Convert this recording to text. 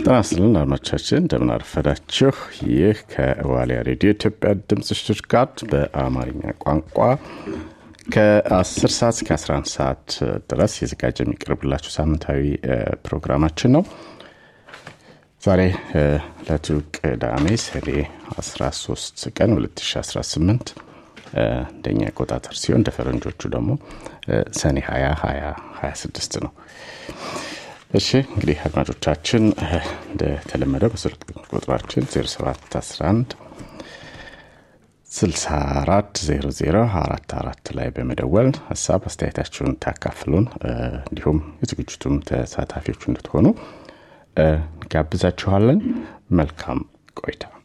ጤናስልን አድማጮቻችን እንደምን አረፈዳችሁ። ይህ ከዋሊያ ሬዲዮ ኢትዮጵያ ድምጽ ሽርካት በአማርኛ ቋንቋ ከ10 ሰዓት እስከ 11 ሰዓት ድረስ የዘጋጀ የሚቀርብላችሁ ሳምንታዊ ፕሮግራማችን ነው። ዛሬ ለቅዳሜ ሰኔ 13 ቀን 2018 እንደኛ አቆጣጠር ሲሆን እንደ ፈረንጆቹ ደግሞ ሰኔ 2026 ነው። እሺ እንግዲህ አድማጮቻችን እንደተለመደው በስልክ ቁጥራችን 0711 640044 ላይ በመደወል ሐሳብ አስተያየታችሁን ታካፍሉን እንዲሁም የዝግጅቱም ተሳታፊዎች እንድትሆኑ ጋብዛችኋለን። መልካም ቆይታ።